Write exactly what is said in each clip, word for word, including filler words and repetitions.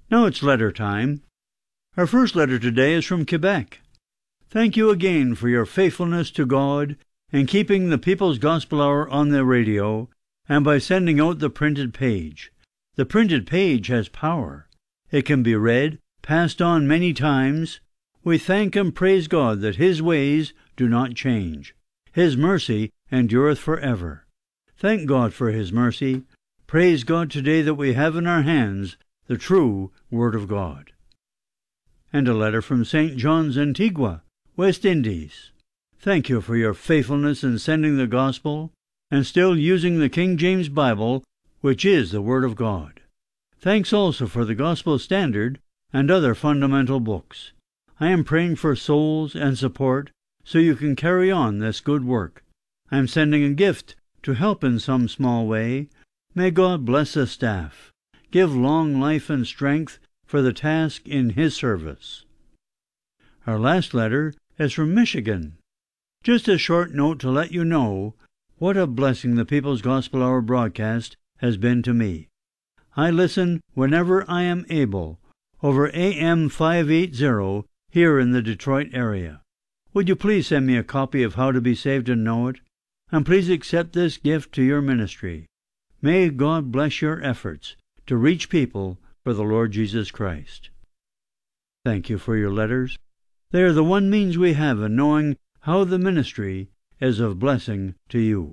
Now it's letter time. Our first letter today is from Quebec. Thank you again for your faithfulness to God in keeping the People's Gospel Hour on the radio and by sending out the printed page. The printed page has power. It can be read, passed on many times. We thank and praise God that His ways do not change. His mercy endureth forever. Thank God for His mercy. Praise God today that we have in our hands the true Word of God. And a letter from Saint John's, Antigua, West Indies. Thank you for your faithfulness in sending the gospel and still using the King James Bible, which is the Word of God. Thanks also for the Gospel Standard and other fundamental books. I am praying for souls and support so you can carry on this good work. I am sending a gift to help in some small way. May God bless the staff. Give long life and strength for the task in His service. Our last letter is from Michigan. Just a short note to let you know what a blessing the People's Gospel Hour broadcast has been to me. I listen whenever I am able over A M five eighty here in the Detroit area. Would you please send me a copy of How to Be Saved and Know It? And please accept this gift to your ministry. May God bless your efforts to reach people for the Lord Jesus Christ. Thank you for your letters. They are the one means we have in knowing how the ministry is of blessing to you.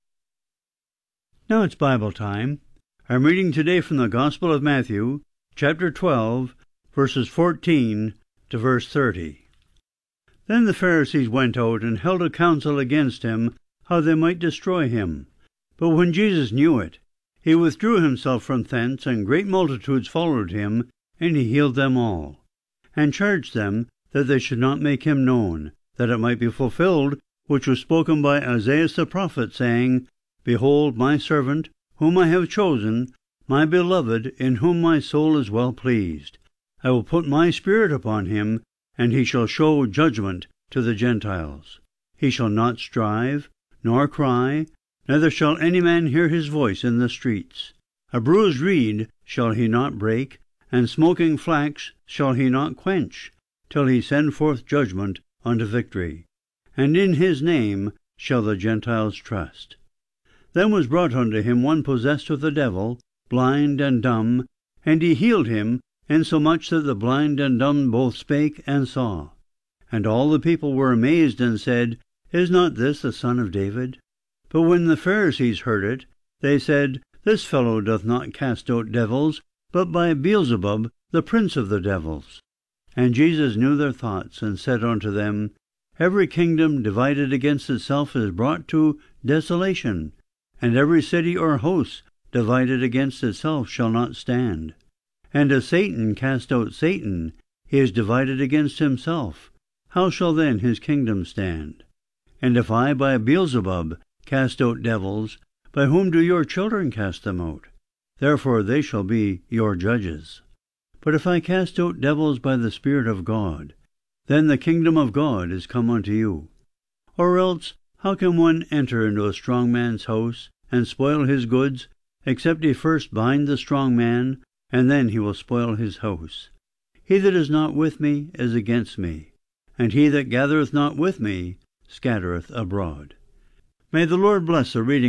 Now it's Bible time. I'm reading today from the Gospel of Matthew, chapter twelve, verses fourteen to verse thirty. Then the Pharisees went out and held a council against him, how they might destroy him. But when Jesus knew it, he withdrew himself from thence, and great multitudes followed him, and he healed them all, and charged them that they should not make him known, that it might be fulfilled which was spoken by Isaiah the prophet, saying, Behold my servant, whom I have chosen, my beloved, in whom my soul is well pleased. I will put my spirit upon him, and he shall show judgment to the Gentiles. He shall not strive, nor cry, neither shall any man hear his voice in the streets. A bruised reed shall he not break, and smoking flax shall he not quench, till he send forth judgment unto victory. And in his name shall the Gentiles trust. Then was brought unto him one possessed with the devil, blind and dumb, and he healed him, insomuch that the blind and dumb both spake and saw. And all the people were amazed, and said, Is not this the son of David? But when the Pharisees heard it, they said, This fellow doth not cast out devils, but by Beelzebub, the prince of the devils. And Jesus knew their thoughts, and said unto them, Every kingdom divided against itself is brought to desolation, and every city or house divided against itself shall not stand. And as Satan cast out Satan, he is divided against himself. How shall then his kingdom stand? And if I by Beelzebub cast out devils, by whom do your children cast them out? Therefore they shall be your judges. But if I cast out devils by the Spirit of God, then the kingdom of God is come unto you. Or else, how can one enter into a strong man's house, and spoil his goods, except he first bind the strong man, and then he will spoil his house? He that is not with me is against me, and he that gathereth not with me scattereth abroad. May the Lord bless the reading